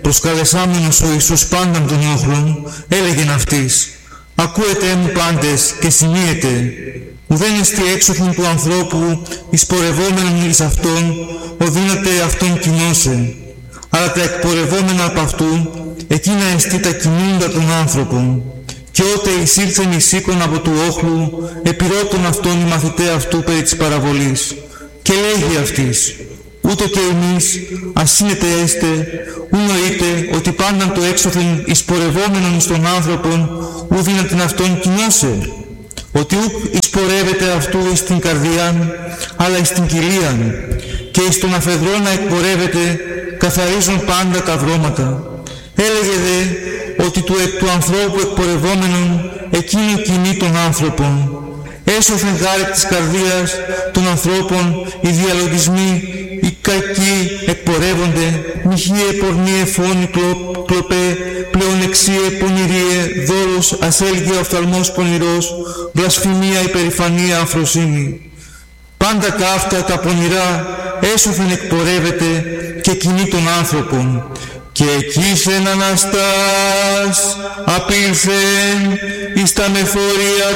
προσκαλεσάμενος ο Ιησούς πάνταν των όχλων, έλεγεν αυτοίς: «Ακούετε μου πάντες και σημείετε, ουδέν εστι έξωθεν του ανθρώπου, εισπορευόμενον εις αυτόν, οδύναται αυτόν κοινώσε, αλλά τα εκπορευόμενα από αυτού, εκείνα εστί τα κινούντα των άνθρωπων. Και ότε εισήλθεν εις οίκον από του όχλου, επιρώτων αυτόν οι μαθηταί αυτού περί της παραβολής. Και λέγει αυτοίς: ούτω και εμείς, ασύνετε έστε, ου νοείτε ότι πάνταν το έξωθεν εισπορευόμενον εις τον άνθρωπον, ου δύνατεν αυτόν κοινώσε, ότι ουκ εισπορεύεται αυτού εις την καρδιάν, αλλά εις την κοιλίαν, και εις τον αφεδρό να εκπορεύεται, καθαρίζουν πάντα τα βρώματα. Έλεγε δε ότι του εκ του ανθρώπου εκπορευόμενον εκείνο κινεί τον άνθρωπον. Έσωθεν γάρ της καρδίας των ανθρώπων οι διαλογισμοί, οι κακοί εκπορεύονται, μοιχείε, πορνίε, φόνοι, κλοπέ, πλεονεξίε, πονηρίε, δώρος, ασέλγεια, οφθαλμός πονηρός, βλασφημία, υπερηφανία, αφροσύνη. Πάντα καύτα τα πονηρά έσωθεν εκπορεύεται και κινεί τον άνθρωπον. Και εκείσεν Αναστάς απήλθεν εις τα μεθόρια